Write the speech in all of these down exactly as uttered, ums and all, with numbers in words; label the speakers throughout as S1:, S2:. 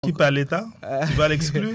S1: Qui par l'État euh, Tu vas l'exclure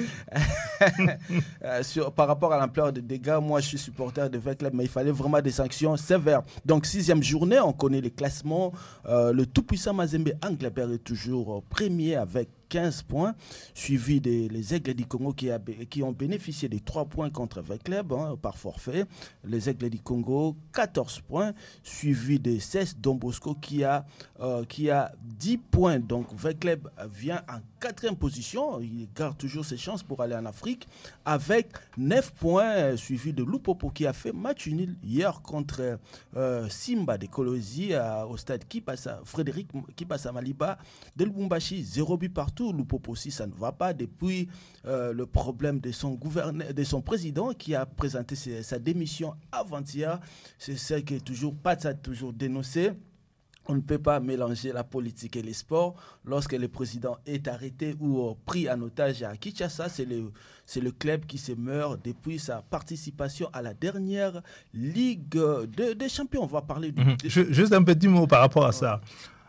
S2: euh, sur, Par rapport à l'ampleur des dégâts, moi je suis supporter de Vecleb, mais il fallait vraiment des sanctions sévères. Donc sixième journée, on connaît les classements. Euh, le tout-puissant Mazembe Anglebert est toujours premier avec quinze points, suivi des les Aigles du Congo qui, a, qui ont bénéficié des trois points contre Vecleb hein, par forfait. Les Aigles du Congo, quatorze points, suivi des C S Don Bosco qui a, euh, qui a dix points. Donc Vecleb vient en quatrième position, il garde toujours ses chances pour aller en Afrique avec neuf points, suivi de Lupopo qui a fait match nul hier contre euh, Simba de Kolosi euh, au stade Kipasa, Frédéric Kipasa Maliba de Lubumbashi, zéro but partout. Lupopo aussi, ça ne va pas depuis euh, le problème de son gouverneur, de son président qui a présenté ses, sa démission avant-hier. C'est celle qui est toujours pas ça toujours dénoncé. On ne peut pas mélanger la politique et les sports. Lorsque le président est arrêté ou pris en otage à Kinshasa, c'est le, c'est le club qui se meurt depuis sa participation à la dernière Ligue de, des champions. On va parler du...
S1: Mmh. Je, juste un petit mot par rapport à ça.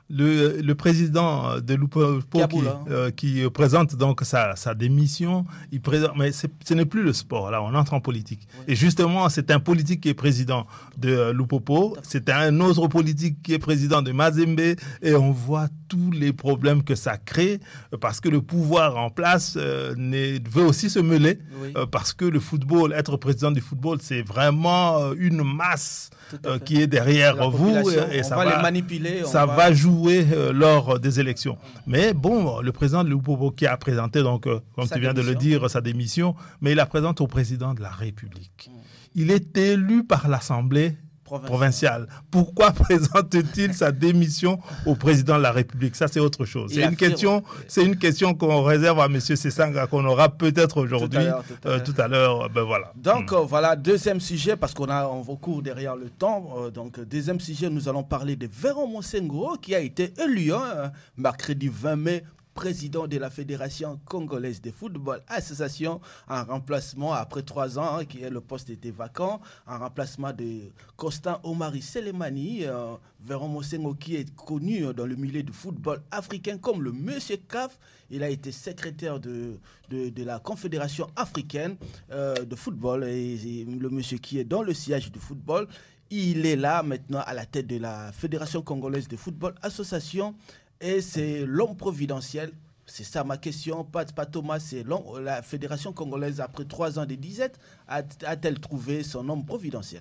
S1: Le, le président de Lupopo qui, euh, qui présente donc sa, sa démission, il présente, mais c'est, ce n'est plus le sport, là on entre en politique. Oui. Et justement, c'est un politique qui est président de Lupopo, c'est un autre politique qui est président de Mazembe, et on voit tous les problèmes que ça crée, parce que le pouvoir en place euh, veut aussi se mêler, oui. euh, parce que le football, être président du football, c'est vraiment une masse euh, qui est derrière vous, et, et ça
S2: va,
S1: va
S2: les manipuler,
S1: ça
S2: va...
S1: va jouer Euh, lors des élections. Mais bon, le président de Lupopo qui a présenté, donc, euh, comme sa tu viens démission. de le dire, sa démission, mais il la présente au président de la République. Mmh. Il est élu par l'Assemblée provinciale. provinciale. Pourquoi présente-t-il sa démission au président de la République? Ça, c'est autre chose. C'est une, question, c'est une question qu'on réserve à M. Sessanga, qu'on aura peut-être aujourd'hui, tout à l'heure. Tout à l'heure. Euh, tout à l'heure ben voilà.
S2: Donc, mmh. euh, voilà, deuxième sujet, parce qu'on a, on court derrière le temps. Euh, donc, deuxième sujet, nous allons parler de Véron Monsengo, qui a été élu hein, mercredi vingt mai, président de la Fédération congolaise de football, association en remplacement après trois ans, hein, qui est le poste était vacant, en remplacement de Constant Omari Selemani, euh, Véron Monsengo qui est connu dans le milieu du football africain comme le Monsieur C A F. Il a été secrétaire de, de, de la Confédération africaine euh, de football et, et le monsieur qui est dans le sillage du football. Il est là maintenant à la tête de la Fédération congolaise de football, association. Et c'est l'homme providentiel, c'est ça ma question, pas, pas Thomas, c'est la Fédération congolaise, après trois ans de disette, a, a-t-elle trouvé son homme providentiel?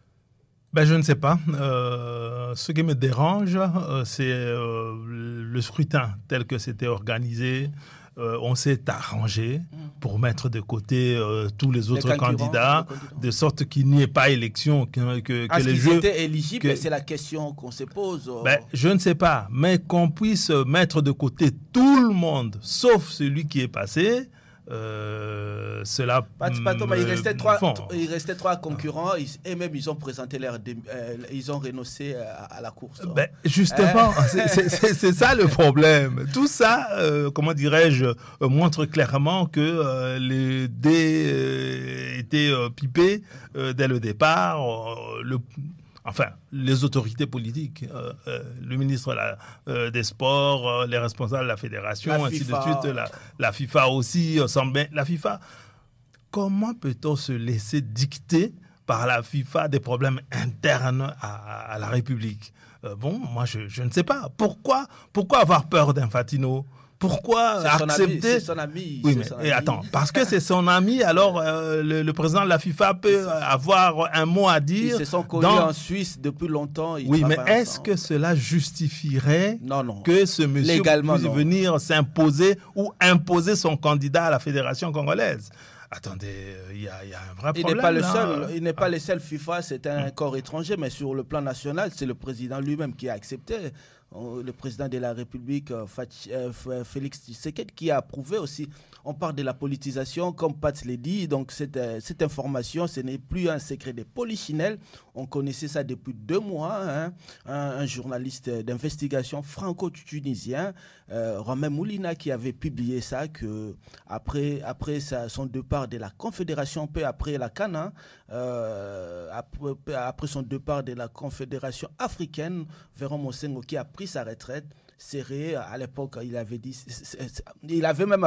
S1: Ben, je ne sais pas. Euh, ce qui me dérange, euh, c'est euh, le scrutin tel que c'était organisé. Euh, on s'est arrangé pour mettre de côté euh, tous les autres les candidats, les de sorte qu'il n'y ait pas élection, que, que,
S2: que les
S1: jeux
S2: étaient éligibles. Que... C'est la question qu'on se pose.
S1: Ben, je ne sais pas, mais qu'on puisse mettre de côté tout le monde, sauf celui qui est passé. Euh, cela
S2: pas, pas Thomas, il restait trois il restait trois concurrents et même ils ont présenté leur euh, ils ont renoncé à, à la course
S1: ben, justement euh. c'est, c'est, c'est, c'est ça le problème. Tout ça euh, comment dirais-je euh, montre clairement que euh, les dés euh, étaient euh, pipés euh, dès le départ. euh, le Enfin, les autorités politiques, euh, euh, le ministre la, euh, des Sports, euh, les responsables de la fédération, la ainsi FIFA. de suite, la, la FIFA aussi, euh, semble bien. La FIFA, comment peut-on se laisser dicter par la FIFA des problèmes internes à, à la République? euh, Bon, moi, je, je ne sais pas. Pourquoi, pourquoi avoir peur d'Infantino? Pourquoi
S2: c'est
S1: accepter...
S2: C'est son ami.
S1: Oui,
S2: c'est
S1: mais
S2: son
S1: et
S2: ami.
S1: attends, parce que c'est son ami, alors euh, le, le président de la FIFA peut avoir un mot à dire.
S2: Ils se sont connus
S1: dans...
S2: en Suisse depuis longtemps. Ils
S1: oui, mais est-ce
S2: ensemble.
S1: que cela justifierait
S2: non, non.
S1: que ce monsieur
S2: Légalement,
S1: puisse
S2: non.
S1: venir s'imposer ou imposer son candidat à la Fédération congolaise? Attendez, il y, y a un vrai
S2: il
S1: problème.
S2: N'est pas le
S1: là.
S2: seul, il n'est pas le seul FIFA, c'est un hum. corps étranger, mais sur le plan national, c'est le président lui-même qui a accepté. Le président de la République, Félix Tshisekedi, qui a approuvé aussi. On parle de la politisation, comme Pat l'a dit. Donc, cette, cette information, ce n'est plus un secret de polichinelle. On connaissait ça depuis deux mois. Hein. Un, un journaliste d'investigation franco-tunisien, euh, Romain Moulina, qui avait publié ça, que après, après sa, son départ de la Confédération, peu après la C A N, hein, euh, après, après son départ de la Confédération africaine, Véron Monsengo, qui a pris sa retraite, serré. À l'époque, il avait dit, il avait même